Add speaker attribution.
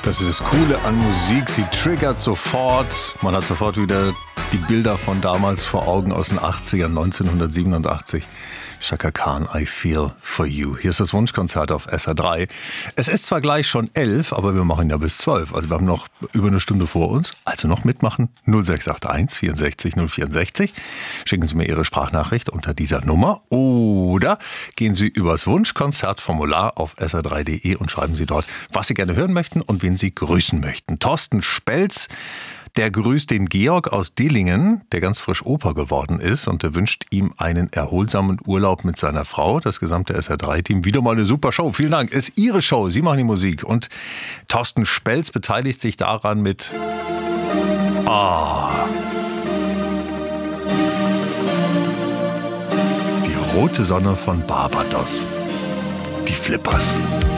Speaker 1: Das ist das Coole an Musik. Sie triggert sofort. Man hat sofort wieder die Bilder von damals vor Augen aus den 80ern, 1987. Chaka Khan, I Feel For You. Hier ist das Wunschkonzert auf SR3. Es ist zwar gleich schon 11, aber wir machen ja bis 12. Also wir haben noch über eine Stunde vor uns. Also noch mitmachen. 0681 64 064. Schicken Sie mir Ihre Sprachnachricht unter dieser Nummer. Oder gehen Sie übers Wunschkonzertformular auf sr3.de und schreiben Sie dort, was Sie gerne hören möchten und wen Sie grüßen möchten. Thorsten Spelz, der grüßt den Georg aus Dillingen, der ganz frisch Opa geworden ist, und der wünscht ihm einen erholsamen Urlaub mit seiner Frau. Das gesamte SR3-Team. Wieder mal eine super Show. Vielen Dank. Ist Ihre Show. Sie machen die Musik. Und Thorsten Spelz beteiligt sich daran mit Die rote Sonne von Barbados. Die Flippers.